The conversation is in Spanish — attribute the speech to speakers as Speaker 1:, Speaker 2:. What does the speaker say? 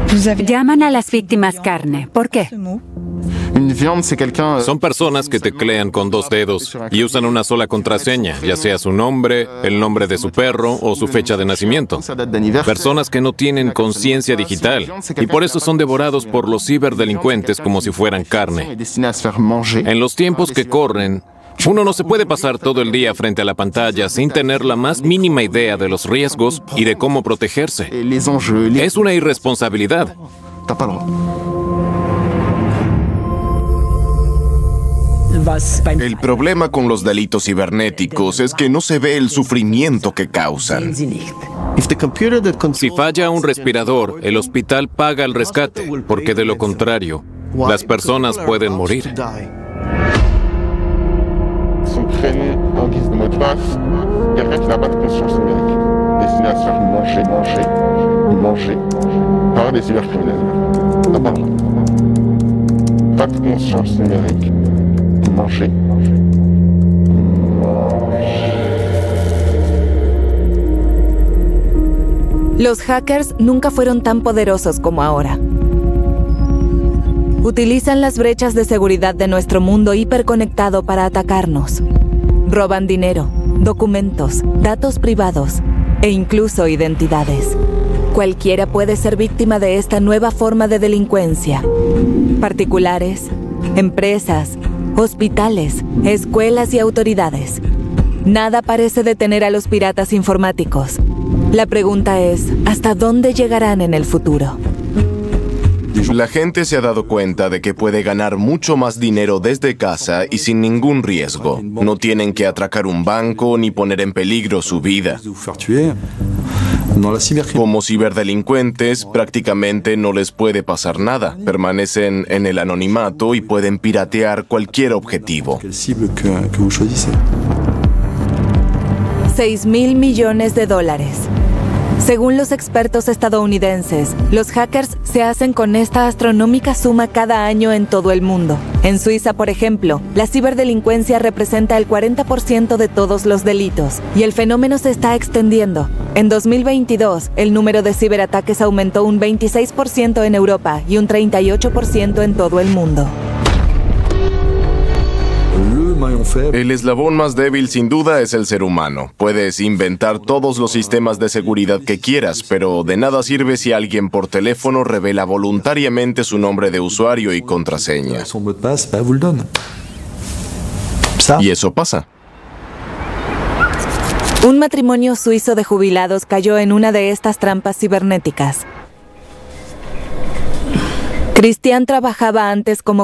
Speaker 1: Llaman a las víctimas carne. ¿Por qué?
Speaker 2: Son personas que teclean con 2 dedos y usan una sola contraseña, ya sea su nombre, el nombre de su perro o su fecha de nacimiento. Personas que no tienen conciencia digital y por eso son devorados por los ciberdelincuentes como si fueran carne. En los tiempos que corren, uno no se puede pasar todo el día frente a la pantalla sin tener la más mínima idea de los riesgos y de cómo protegerse. Es una irresponsabilidad.
Speaker 3: El problema con los delitos cibernéticos es que no se ve el sufrimiento que causan.
Speaker 2: Si falla un respirador, el hospital paga el rescate, porque de lo contrario, las personas pueden morir.
Speaker 4: Sont créés en guise de mot de passe, quelqu'un qui n'a pas de conscience numérique, destiné à se faire manger par des cybercriminels. T'as pas le droit. Pas de conscience numérique. Manger.
Speaker 5: Los hackers nunca fueron tan poderosos como ahora. Utilizan las brechas de seguridad de nuestro mundo hiperconectado para atacarnos. Roban dinero, documentos, datos privados e incluso identidades. Cualquiera puede ser víctima de esta nueva forma de delincuencia. Particulares, empresas, hospitales, escuelas y autoridades. Nada parece detener a los piratas informáticos. La pregunta es, ¿hasta dónde llegarán en el futuro?
Speaker 3: La gente se ha dado cuenta de que puede ganar mucho más dinero desde casa y sin ningún riesgo. No tienen que atracar un banco ni poner en peligro su vida. Como ciberdelincuentes, prácticamente no les puede pasar nada. Permanecen en el anonimato y pueden piratear cualquier objetivo.
Speaker 5: $6.000 millones. Según los expertos estadounidenses, los hackers se hacen con esta astronómica suma cada año en todo el mundo. En Suiza, por ejemplo, la ciberdelincuencia representa el 40% de todos los delitos y el fenómeno se está extendiendo. En 2022, el número de ciberataques aumentó un 26% en Europa y un 38% en todo el mundo.
Speaker 3: El eslabón más débil sin duda es el ser humano. Puedes inventar todos los sistemas de seguridad que quieras, pero de nada sirve si alguien por teléfono revela voluntariamente su nombre de usuario y contraseña. Y eso pasa.
Speaker 5: Un matrimonio suizo de jubilados cayó en una de estas trampas cibernéticas. Christian trabajaba antes como